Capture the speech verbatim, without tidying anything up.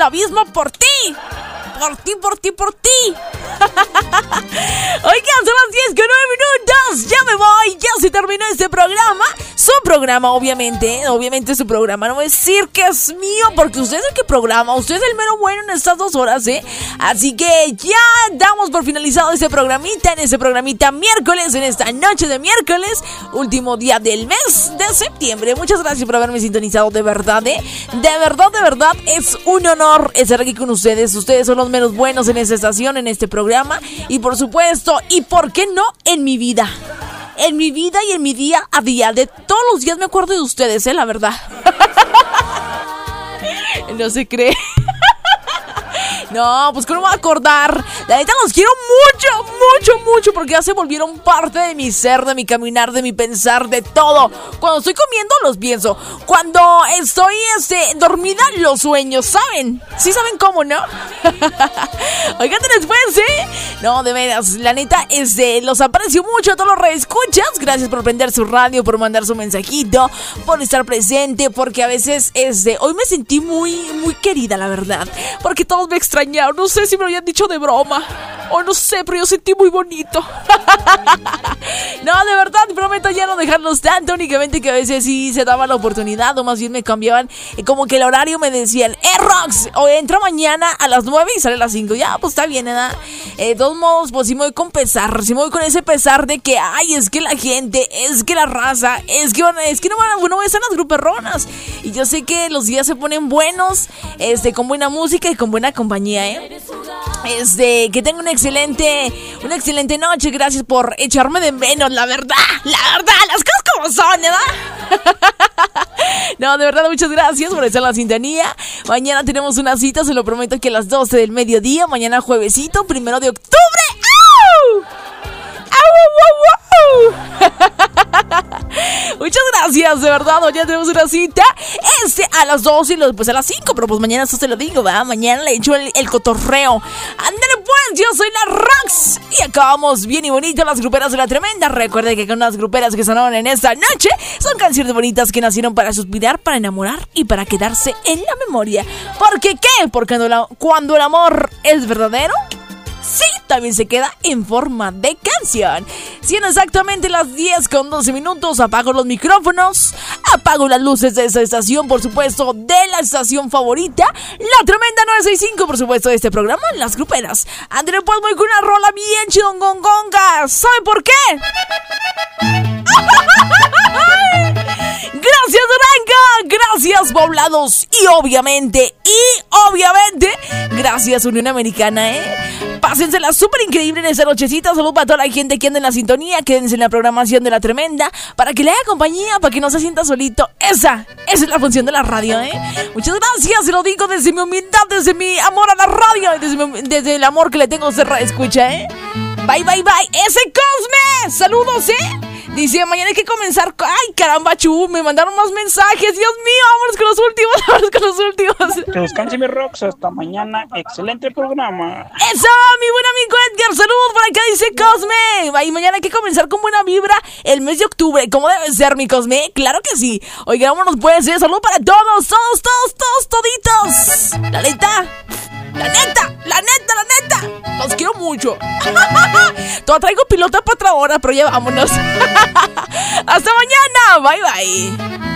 al abismo por ti. Por ti, por ti, por ti. Oigan, son las diez con nueve minutos. Ya me voy, ya se terminó este programa. Su programa, obviamente. Obviamente su programa. No voy a decir que es mío, porque usted es el que programa. Usted es el mero bueno en estas dos horas, ¿eh? Así que ya damos por finalizado este programita. En este programita miércoles, en esta noche de miércoles, último día del mes de septiembre. Muchas gracias por haberme sintonizado, de verdad, ¿eh? De verdad, de verdad, es un honor estar aquí con ustedes. Ustedes son los menos buenos en esta estación, en este programa. Y por supuesto, y por qué no, en mi vida. En mi vida y en mi día a día. De todos los días me acuerdo de ustedes, ¿eh? La verdad. No se cree. No, pues ¿cómo me voy a acordar? La neta los quiero mucho, mucho, mucho, porque ya se volvieron parte de mi ser, de mi caminar, de mi pensar, de todo. Cuando estoy comiendo los pienso. Cuando estoy este, dormida los sueño, ¿saben? ¿Sí saben cómo, no? Oigan, después, ¿eh? No, de veras, la neta, este, los aprecio mucho a todos los reescuchas. Gracias por prender su radio, por mandar su mensajito, por estar presente, porque a veces, este, hoy me sentí muy, muy querida, la verdad. Porque todos me extrañaron. No sé si me lo habían dicho de broma o no sé, pero yo sentí muy bonito. No, de verdad, prometo ya no dejarlos tanto. Únicamente que a veces sí se daba la oportunidad, o más bien me cambiaban, como que el horario me decían: Eh, Rox, o entra mañana a las nueve y sale a las cinco. Ya, pues está bien, ¿verdad? Eh, de todos modos, pues sí me voy con pesar. Sí me voy con ese pesar de que, ay, es que la gente, es que la raza, es que, es que no van a, no van a estar las gruperronas. Y yo sé que los días se ponen buenos, este, con buena música y con buena compañía, ¿eh? Este, que tenga una excelente, una excelente noche. Gracias por echarme de menos, la verdad, la verdad, las cosas como son, ¿verdad? No, de verdad, muchas gracias por estar en la sintonía. Mañana tenemos una cita, se lo prometo, que a las doce del mediodía. Mañana juevesito, primero de octubre. ¡Au! ¡Au, au, au! Muchas gracias, de verdad. Ya tenemos una cita este a las doce y después a las cinco. Pero pues mañana eso se lo digo, ¿verdad? Mañana le echo el, el cotorreo. Ándale pues, yo soy la Rox. Y acabamos bien y bonito las gruperas de la tremenda. Recuerden que con las gruperas que sonaron en esta noche son canciones bonitas que nacieron para suspirar, para enamorar y para quedarse en la memoria. ¿Por qué qué? Porque cuando, la, cuando el amor es verdadero, sí, también se queda en forma de canción. Siendo exactamente las diez con doce minutos, apago los micrófonos, apago las luces de esta estación, por supuesto, de la estación favorita, la tremenda nueve sesenta y cinco, por supuesto, de este programa, Las Gruperas. André, pues voy con una rola bien chidongongonga. ¿Sabe por qué? Gracias, Durango, gracias, Poblados, y obviamente, y obviamente, gracias, Unión Americana, ¿eh? Pásensela súper increíble en esta nochecita. Salud para toda la gente que anda en la sintonía. Quédense en la programación de la tremenda, para que le haga compañía, para que no se sienta solito. Esa, esa es la función de la radio, ¿eh? Muchas gracias, se lo digo desde mi humildad, desde mi amor a la radio, desde, mi, desde el amor que le tengo a usted, escucha, ¿eh? Bye, bye, bye. Ese Cosme, saludos, ¿eh? Dice, mañana hay que comenzar. Ay, caramba, chu, me mandaron más mensajes. Dios mío, vámonos con los últimos, vámonos con los últimos. Que descanse mi Rox, hasta mañana. Excelente programa. Eso, mi buen amigo Edgar, saludos por acá, dice Cosme. Y mañana hay que comenzar con buena vibra el mes de octubre. ¿Cómo debe ser, mi Cosme? Claro que sí. Oiga, vámonos pues, ¿eh? Salud para todos, todos, todos, todos, toditos. La neta, la neta, la neta, la neta, los quiero mucho. Todavía traigo pilota para otra hora, pero ya vámonos. Hasta mañana, bye bye.